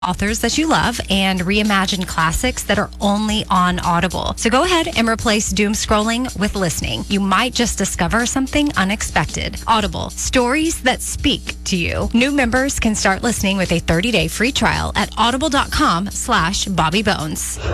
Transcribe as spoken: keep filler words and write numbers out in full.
authors that you love and reimagine classics that are only on Audible. So go ahead and replace doom scrolling with listening. You might just discover something unexpected. Audible, stories that speak to you. New members can start listening with a thirty-day free trial at audible.com slash Bobby Bones.